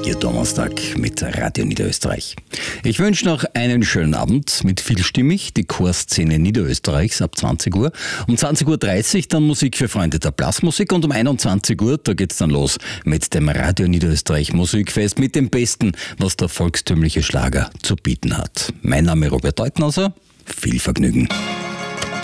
Ihr Donnerstag mit Radio Niederösterreich. Ich wünsche noch einen schönen Abend mit vielstimmig, die Chorszene Niederösterreichs ab 20 Uhr. Um 20.30 Uhr dann Musik für Freunde der Blasmusik und um 21 Uhr, da geht's dann los mit dem Radio Niederösterreich Musikfest mit dem Besten, was der volkstümliche Schlager zu bieten hat. Mein Name ist Robert Deutnauser, viel Vergnügen.